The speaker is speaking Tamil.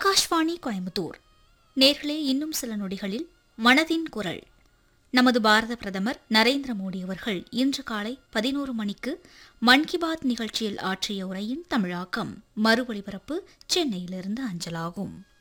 ஆகாஷ்வாணி கோயம்புத்தூர். நேர்களே, இன்னும் சில நொடிகளில் மனதின் குரல். நமது பாரத பிரதமர் நரேந்திர மோடி அவர்கள் இன்று காலை 11 மணிக்கு மன் கி பாத் நிகழ்ச்சியில் ஆற்றிய உரையின் தமிழாக்கம் மறு ஒலிபரப்பு சென்னையிலிருந்து அஞ்சலாகும்.